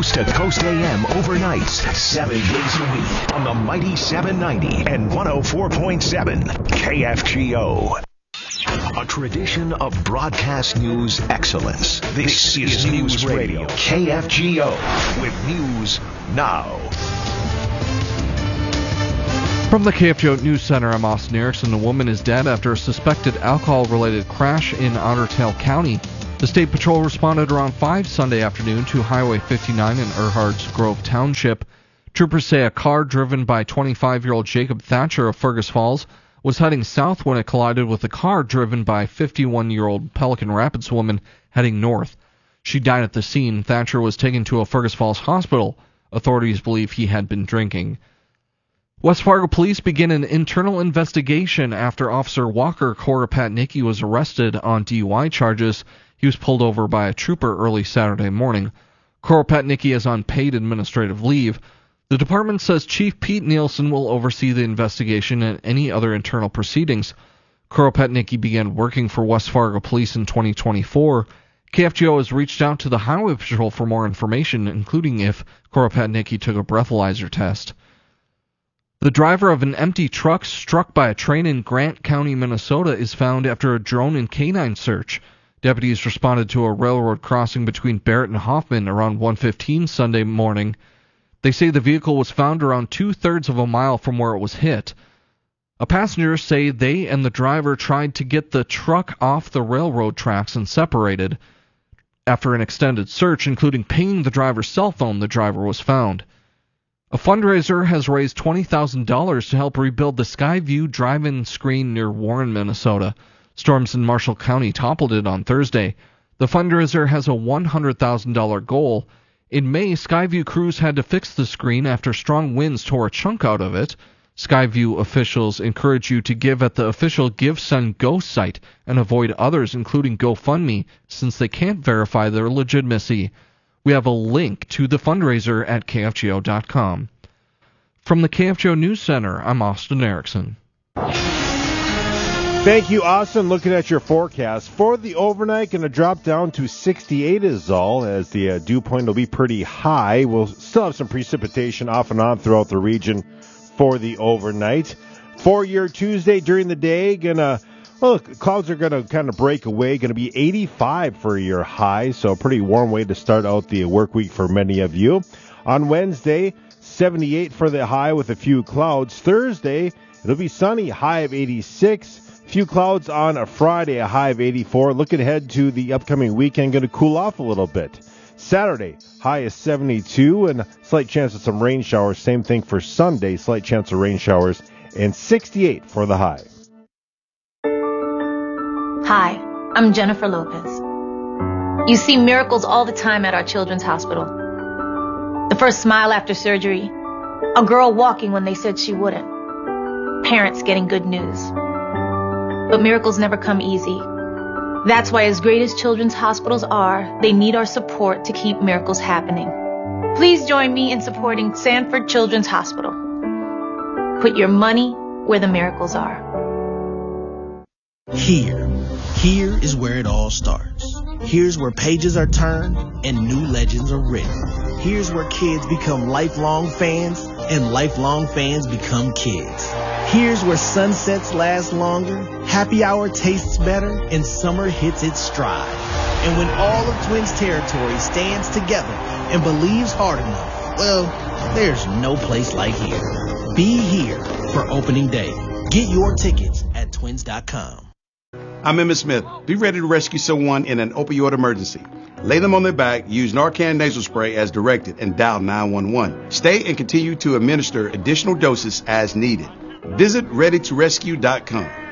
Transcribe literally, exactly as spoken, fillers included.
Coast to Coast A M overnights, seven days a week on the mighty seven ninety and one oh four point seven K F G O. A tradition of broadcast news excellence. This, this is News Radio, K F G O, with news now. From the K F G O News Center, I'm Austin Erickson. A woman is dead after a suspected alcohol-related crash in Otter Tail County. The State Patrol responded around five Sunday afternoon to Highway fifty-nine in Erhards Grove Township. Troopers say a car driven by twenty-five-year-old Jacob Thatcher of Fergus Falls was heading south when it collided with a car driven by fifty-one-year-old Pelican Rapids woman heading north. She died at the scene. Thatcher was taken to a Fergus Falls hospital. Authorities believe he had been drinking. West Fargo police begin an internal investigation after Officer Walker Koropatnicki was arrested on D U I charges. He was pulled over by a trooper early Saturday morning. Koropatnicki is on paid administrative leave. The department says Chief Pete Nielsen will oversee the investigation and any other internal proceedings. Koropatnicki began working for West Fargo Police in twenty twenty-four. K F G O has reached out to the Highway Patrol for more information, including if Koropatnicki took a breathalyzer test. The driver of an empty truck struck by a train in Grant County, Minnesota, is found after a drone and canine search. Deputies responded to a railroad crossing between Barrett and Hoffman around one fifteen Sunday morning. They say the vehicle was found around two-thirds of a mile from where it was hit. A passenger say they and the driver tried to get the truck off the railroad tracks and separated. After an extended search, including pinging the driver's cell phone, the driver was found. A fundraiser has raised twenty thousand dollars to help rebuild the Skyview drive-in screen near Warren, Minnesota. Storms in Marshall County toppled it on Thursday. The fundraiser has a one hundred thousand dollars goal. In May, Skyview crews had to fix the screen after strong winds tore a chunk out of it. Skyview officials encourage you to give at the official Give Send Go site and avoid others, including GoFundMe, since they can't verify their legitimacy. We have a link to the fundraiser at K F G O dot com. From the K F G O News Center, I'm Austin Erickson. Thank you, Austin. Looking at your forecast for the overnight, going to drop down to sixty-eight is all, as the uh, dew point will be pretty high. We'll still have some precipitation off and on throughout the region for the overnight. For your Tuesday during the day, gonna well, clouds are going to kind of break away. Going to be eighty-five for your high, so a pretty warm way to start out the work week for many of you. On Wednesday, seventy-eight for the high with a few clouds. Thursday, it'll be sunny, high of eighty-six. Few clouds on a Friday, a high of eighty-four. Looking ahead to the upcoming weekend, going to cool off a little bit. Saturday, high is seventy-two, and slight chance of some rain showers. Same thing for Sunday, slight chance of rain showers, and sixty-eight for the high. Hi, I'm Jennifer Lopez. You see miracles all the time at our children's hospital. The first smile after surgery, a girl walking when they said she wouldn't, parents getting good news. But miracles never come easy. That's why, as great as children's hospitals are, they need our support to keep miracles happening. Please join me in supporting Sanford Children's Hospital. Put your money where the miracles are. Here. Here is where it all starts. Here's where pages are turned and new legends are written. Here's where kids become lifelong fans and lifelong fans become kids. Here's where sunsets last longer, happy hour tastes better, and summer hits its stride. And when all of Twins territory stands together and believes hard enough, well, there's no place like here. Be here for opening day. Get your tickets at twins dot com. I'm Emmett Smith. Be ready to rescue someone in an opioid emergency. Lay them on their back, use Narcan nasal spray as directed, and dial nine one one. Stay and continue to administer additional doses as needed. Visit ready to rescue dot com.